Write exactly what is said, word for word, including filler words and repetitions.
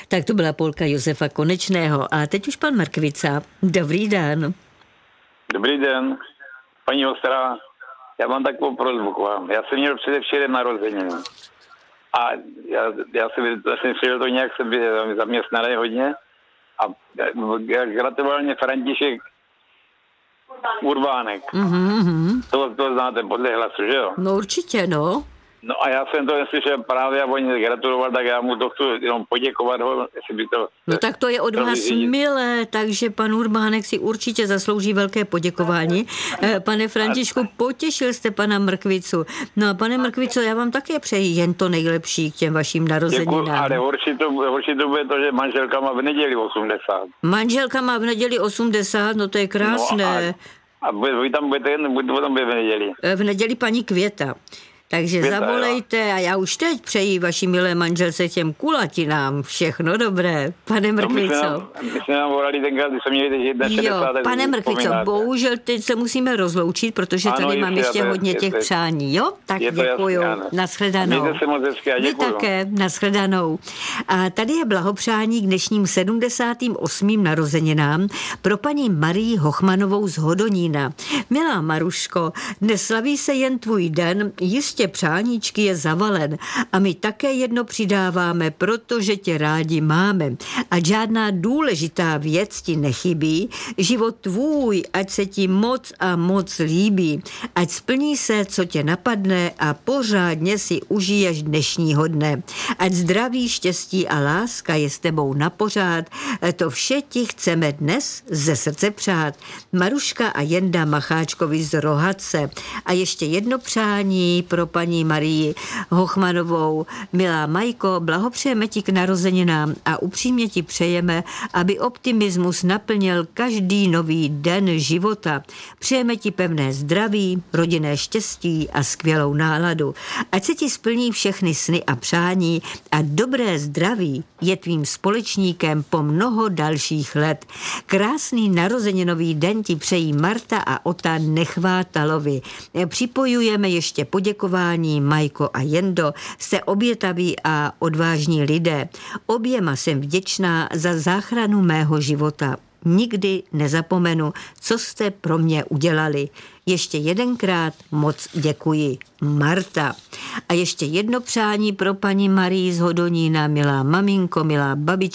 Tak to byla polka Josefa Konečného. A teď už pan Mrkvica. Dobrý den. Dobrý den. Paní Ostrá, já mám takovou prosbu k vám. Já jsem měl předevčírem narozeniny. A já, já jsem, já jsem přijel to nějak, jsem byl zaměstnaný hodně. A gratuloval mě František Urbánek. Mm-hmm. To, to znáte podle hlasu, že jo? No určitě, no. No a já jsem to neslyšel právě a oni gratuloval, tak já mu to chci jenom poděkovat ho, jestli by to... No tak to je od to vás vyřídit. milé, takže pan Urbánek si určitě zaslouží velké poděkování. Pane Františku, potěšil jste pana Mrkvicu. No a pane Mrkvico, já vám také přeji jen to nejlepší k těm vašim narozeninám. Děkuji, ale horší to, horší to bude to, že manželka má v neděli osmdesát. Manželka má v neděli osmdesát, no to je krásné. No a, a vy tam budete jen, budete tam v neděli. V neděli paní Květa. Takže Květa, zavolejte a já už teď přeji vaší milé manželce těm kulatinám. Všechno dobré, pane Mrkvico. No, my jsme nám volali tenkrát, když jsme měli teď šedesát. Jo, pane Mrkvico, bohužel teď se musíme rozloučit, protože ano, tady mám ještě to, hodně těch to, přání, jo? Tak děkuju, nashledanou. Mějte se moc hezky a děkuju. Vy také, nashledanou. A tady je blahopřání k dnešním sedmdesátým osmým narozeninám pro paní Marii Hochmanovou z Hodonína. Milá Maruško, dnes slaví se jen tvůj den, jistě přáníčky je zavalen a my také jedno přidáváme, protože tě rádi máme. Ať žádná důležitá věc ti nechybí, život tvůj, ať se ti moc a moc líbí, ať splní se, co tě napadne a pořádně si užiješ dnešního dne. Ať zdraví, štěstí a láska je s tebou na pořád, to vše ti chceme dnes ze srdce přát. Maruška a Jenda Macháčkovi z Rohatce. A ještě jedno přání pro paní Marii Hochmanovou. Milá Majko, blahopřejeme ti k narozeninám a upřímně ti přejeme, aby optimismus naplnil každý nový den života. Přejeme ti pevné zdraví, rodinné štěstí a skvělou náladu. Ať se ti splní všechny sny a přání a dobré zdraví je tvým společníkem po mnoho dalších let. Krásný narozeninový den ti přejí Marta a Ota Nechvátalovi. Připojujeme ještě poděkování Majko a Jendo, jste obětaví a odvážní lidé. Oběma jsem vděčná za záchranu mého života. Nikdy nezapomenu, co jste pro mě udělali. Ještě jedenkrát moc děkuji. Marta. A ještě jedno přání pro paní Marii z Hodonína, milá maminko, milá babičko,